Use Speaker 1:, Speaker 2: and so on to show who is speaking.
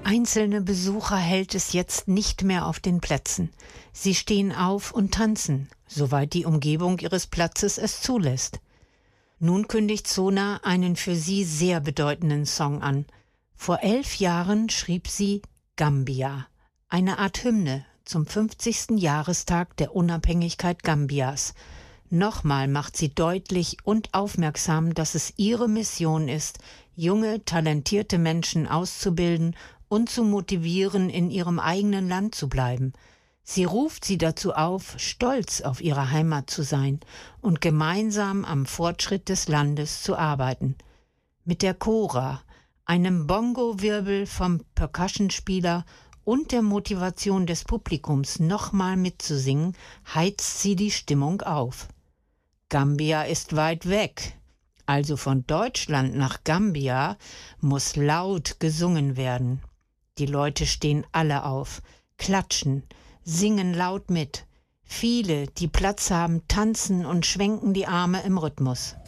Speaker 1: Einzelne Besucher hält es jetzt nicht mehr auf den Plätzen. Sie stehen auf und tanzen, soweit die Umgebung ihres Platzes es zulässt. Nun kündigt Sona einen für sie sehr bedeutenden Song an. Vor 11 Jahren schrieb sie Gambia, eine Art Hymne zum 50. Jahrestag der Unabhängigkeit Gambias. Nochmal macht sie deutlich und aufmerksam, dass es ihre Mission ist, junge, talentierte Menschen auszubilden und zu motivieren, in ihrem eigenen Land zu bleiben. Sie ruft sie dazu auf, stolz auf ihre Heimat zu sein und gemeinsam am Fortschritt des Landes zu arbeiten. Mit der Kora, einem Bongo-Wirbel vom Percussionspieler und der Motivation des Publikums, nochmal mitzusingen, heizt sie die Stimmung auf. Gambia ist weit weg, also von Deutschland nach Gambia muss laut gesungen werden. Die Leute stehen alle auf, klatschen, singen laut mit. Viele, die Platz haben, tanzen und schwenken die Arme im Rhythmus.